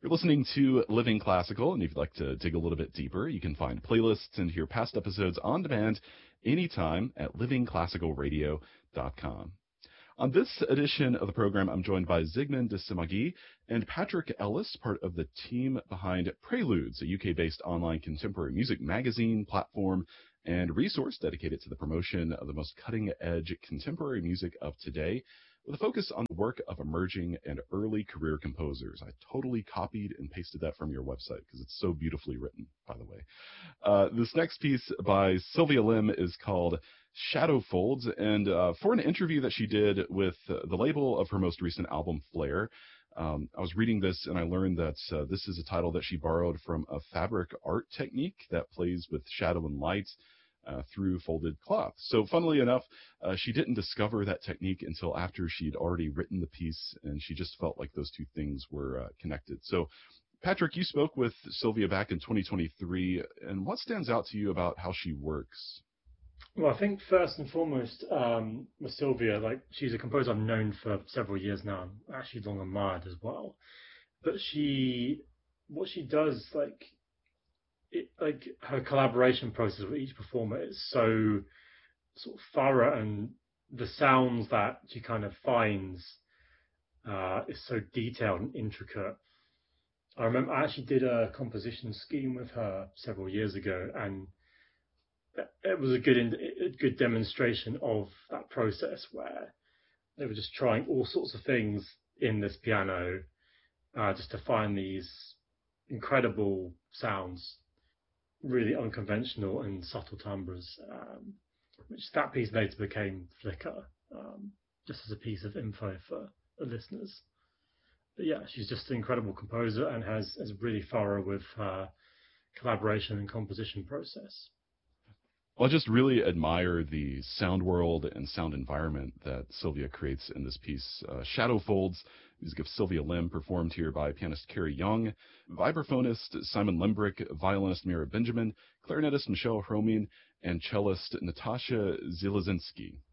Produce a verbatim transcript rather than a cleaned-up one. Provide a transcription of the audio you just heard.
You're listening to Living Classical, and if you'd like to dig a little bit deeper, you can find playlists and hear past episodes on demand anytime at living classical radio dot com. On this edition of the program, I'm joined by Zygmunt de Simagi and Patrick Ellis, part of the team behind Preludes, a U K-based online contemporary music magazine, platform, and resource dedicated to the promotion of the most cutting-edge contemporary music of today, with a focus on the work of emerging and early career composers. I totally copied and pasted that from your website because it's so beautifully written, by the way. Uh, this next piece by Sylvia Lim is called Shadow Folds, and uh, for an interview that she did with uh, the label of her most recent album, Flare, um, I was reading this and I learned that uh, this is a title that she borrowed from a fabric art technique that plays with shadow and light Uh, through folded cloth. So funnily enough, uh, she didn't discover that technique until after she'd already written the piece, and she just felt like those two things were uh, connected. So Patrick, you spoke with Sylvia back in twenty twenty-three, and what stands out to you about how she works? Well, I think first and foremost, um, with Sylvia, like she's a composer I've known for several years now, actually long admired as well. But she, what she does, like, It, like her collaboration process with each performer is so sort of thorough, and the sounds that she kind of finds uh, is so detailed and intricate. I remember I actually did a composition scheme with her several years ago, and it was a good a good demonstration of that process where they were just trying all sorts of things in this piano uh, just to find these incredible sounds, really unconventional and subtle timbres, um, which that piece later became Flicker, um, just as a piece of info for the listeners. But yeah, she's just an incredible composer and has is really thorough with her collaboration and composition process. Well, I just really admire the sound world and sound environment that Sylvia creates in this piece. Uh, Shadow Folds, music of Sylvia Lim, performed here by pianist Carrie Young, vibraphonist Simon Lembrick, violinist Mira Benjamin, clarinetist Michelle Hromin, and cellist Natasha Zielazinski.